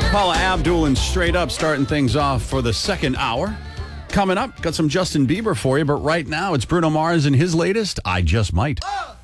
Paula Abdul and Straight Up starting things off for the second hour. Coming up, got some Justin Bieber for you, but right now it's Bruno Mars and his latest, I Just Might.